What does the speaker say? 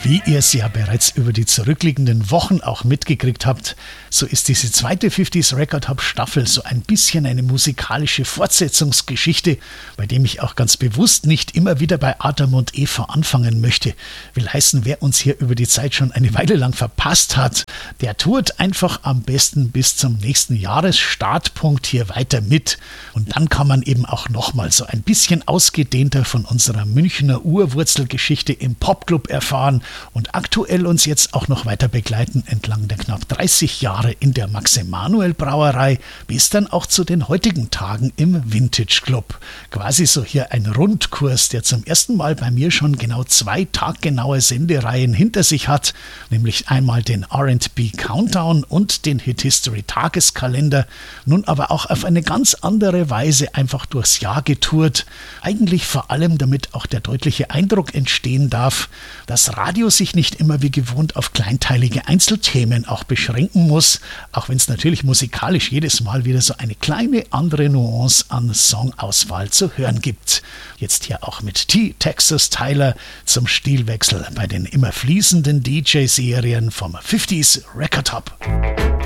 Wie ihr es ja bereits über die zurückliegenden Wochen auch mitgekriegt habt, so ist diese zweite 50s Record Hub Staffel so ein bisschen eine musikalische Fortsetzungsgeschichte, bei dem ich auch ganz bewusst nicht immer wieder bei Adam und Eva anfangen möchte. Will heißen, wer uns hier über die Zeit schon eine Weile lang verpasst hat, der tourt einfach am besten bis zum nächsten Jahresstartpunkt hier weiter mit. Und dann kann man eben auch nochmal so ein bisschen ausgedehnter von unserer Münchner Urwurzelgeschichte im Popclub erfahren und aktuell uns jetzt auch noch weiter begleiten entlang der knapp 30 Jahre in der Max-Emanuel-Brauerei bis dann auch zu den heutigen Tagen im Vintage Club. Quasi so hier ein Rundkurs, der zum ersten Mal bei mir schon genau 2 taggenaue Sendereihen hinter sich hat, nämlich einmal den R&B Countdown und den Hit History Tageskalender, nun aber auch auf eine ganz andere Weise einfach durchs Jahr getourt. Eigentlich vor allem, damit auch der deutliche Eindruck entstehen darf, dass Radio sich nicht immer wie gewohnt auf kleinteilige Einzelthemen auch beschränken muss, auch wenn es natürlich musikalisch jedes Mal wieder so eine kleine andere Nuance an Songauswahl zu hören gibt. Jetzt hier auch mit T. Texas Tyler zum Stilwechsel bei den immer fließenden DJ-Serien vom 50s Record Hub.